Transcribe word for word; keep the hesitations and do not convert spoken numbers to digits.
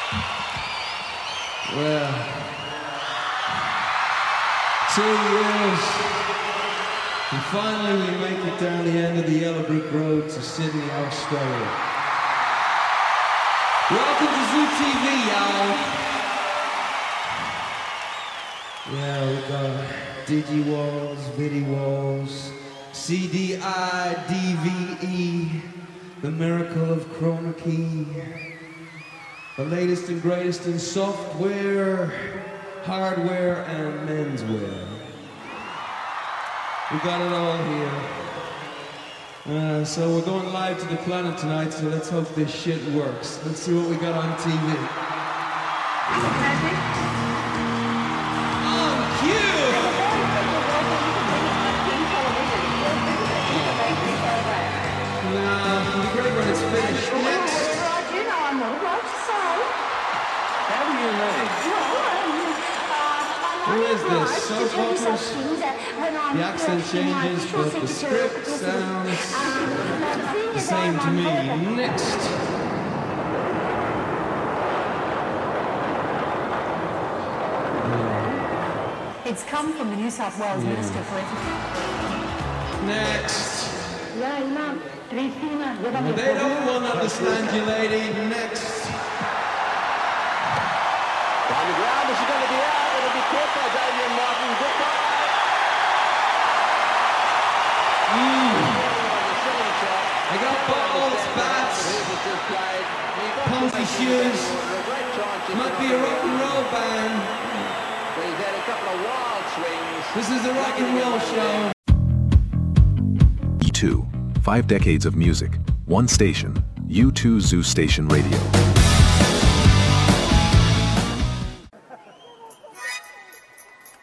Well, two years, and finally we make it down the end of the Yellow Brick Road to Sydney, Australia. Welcome to Zoo T V, y'all. Yeah, we got Digi-Walls, Vidi-Walls, C D I, D V E, the miracle of Chroma Key, the latest and greatest in software, hardware, and menswear. We got it all here. Uh, so we're going live to the planet tonight, so let's hope this shit works. Let's see what we got on T V. On cue! Nah, it'll be great when it's finished. Next! You know, I'm not allowed to say. How do you know? Who is this? Soap operas? The accent changes, but the script sounds the same to me. Next! It's come from the New South Wales Yeah. Minister for Education. Next! Yeah, Imam. Tristina, They don't want to understand you, lady. Next! On the ground, this is going to be out. It'll be caught by Damian Martin. Goodbye. Mm. The second shot. They got balls, bats, punky shoes. Might be a rock and roll band. But he's had a couple of wild swings. This is the rock and roll show. U two, five decades of music, one station, U two Zoo Station Radio.